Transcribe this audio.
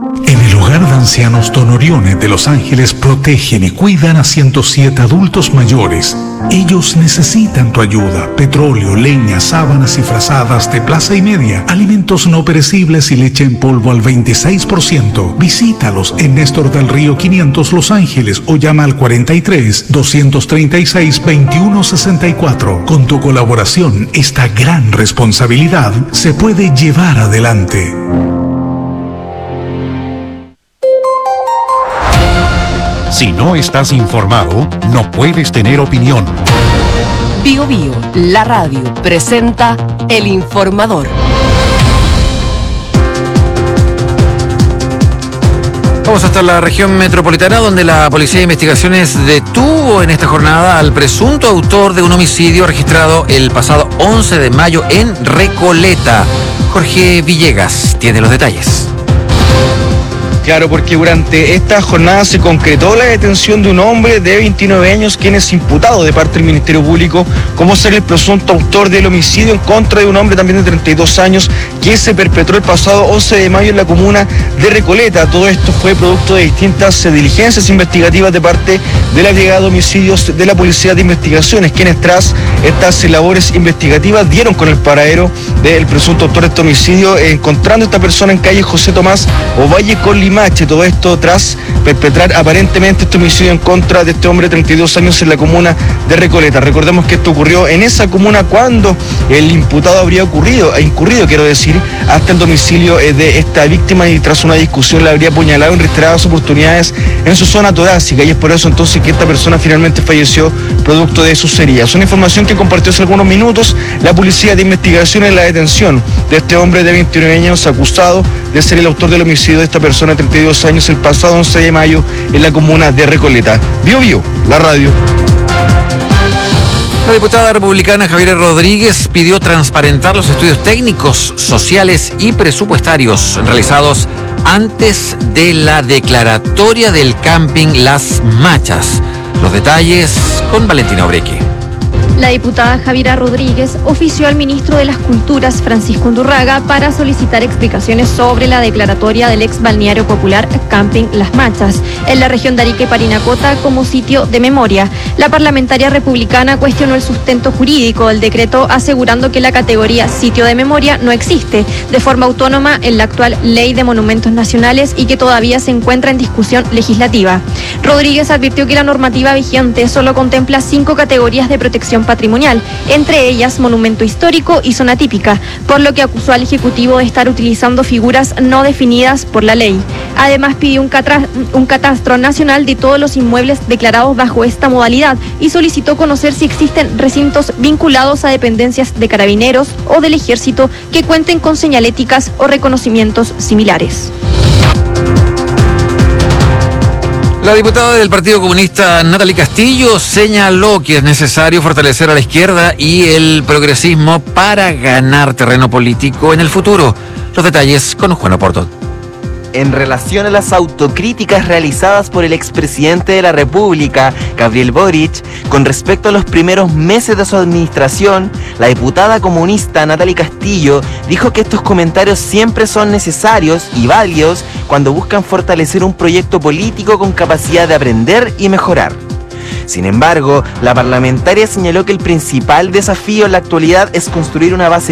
En el hogar de ancianos Don Orione de Los Ángeles protegen y cuidan a 107 adultos mayores. Ellos necesitan tu ayuda: petróleo, leña, sábanas y frazadas de plaza y media, alimentos no perecibles y leche en polvo al 26%. Visítalos en Néstor del Río 500 Los Ángeles o llama al 43-236-2164. Con tu colaboración, esta gran responsabilidad se puede llevar adelante. Si no estás informado, no puedes tener opinión. Bio Bio, la radio, presenta El Informador. Vamos hasta la región metropolitana, donde la Policía de Investigaciones detuvo en esta jornada al presunto autor de un homicidio registrado el pasado 11 de mayo en Recoleta. Jorge Villegas tiene los detalles. Claro, porque durante esta jornada se concretó la detención de un hombre de 29 años, quien es imputado de parte del Ministerio Público como ser el presunto autor del homicidio en contra de un hombre también de 32 años que se perpetró el pasado 11 de mayo en la comuna de Recoleta. Todo esto fue producto de distintas diligencias investigativas de parte de la Brigada de Homicidios de la Policía de Investigaciones, quienes tras estas labores investigativas dieron con el paradero del presunto autor de este homicidio, encontrando a esta persona en calle José Tomás Ovalle con Limache. Todo esto tras perpetrar aparentemente este homicidio en contra de este hombre de 32 años en la comuna de Recoleta. Recordemos que esto ocurrió en esa comuna cuando el imputado habría incurrido, hasta el domicilio de esta víctima, y tras una discusión la habría apuñalado en reiteradas oportunidades en su zona torácica, y es por eso entonces que esta persona finalmente falleció producto de sus heridas. Una información que compartió hace algunos minutos la Policía de Investigación en la detención de este hombre de 29 años acusado de ser el autor del homicidio de esta persona de 32 años el pasado 11 de mayo en la comuna de Recoleta. Bio Bio, la radio. La diputada republicana Javiera Rodríguez pidió transparentar los estudios técnicos, sociales y presupuestarios realizados antes de la declaratoria del camping Las Machas. Los detalles con Valentina Obreque. La diputada Javiera Rodríguez ofició al ministro de las Culturas, Francisco Undurraga, para solicitar explicaciones sobre la declaratoria del ex balneario popular Camping Las Machas, en la región de Arica y Parinacota, como sitio de memoria. La parlamentaria republicana cuestionó el sustento jurídico del decreto, asegurando que la categoría sitio de memoria no existe de forma autónoma en la actual Ley de Monumentos Nacionales y que todavía se encuentra en discusión legislativa. Rodríguez advirtió que la normativa vigente solo contempla 5 categorías de protección patrimonial, entre ellas monumento histórico y zona típica, por lo que acusó al Ejecutivo de estar utilizando figuras no definidas por la ley. Además pidió un catastro nacional de todos los inmuebles declarados bajo esta modalidad y solicitó conocer si existen recintos vinculados a dependencias de Carabineros o del Ejército que cuenten con señaléticas o reconocimientos similares. La diputada del Partido Comunista Natalie Castillo señaló que es necesario fortalecer a la izquierda y el progresismo para ganar terreno político en el futuro. Los detalles con Juan Oporto. En relación a las autocríticas realizadas por el expresidente de la República, Gabriel Boric, con respecto a los primeros meses de su administración, la diputada comunista Natalie Castillo dijo que estos comentarios siempre son necesarios y válidos cuando buscan fortalecer un proyecto político con capacidad de aprender y mejorar. Sin embargo, la parlamentaria señaló que el principal desafío en la actualidad es construir una base